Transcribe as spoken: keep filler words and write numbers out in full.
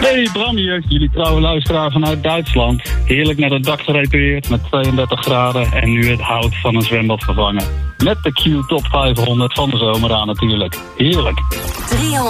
Hey Bram hier, jullie trouwe luisteraar vanuit Duitsland. Heerlijk net het dak gerepareerd met tweeëndertig graden en nu het hout van een zwembad vervangen. Met de Q Top vijfhonderd van de zomer aan natuurlijk. Heerlijk.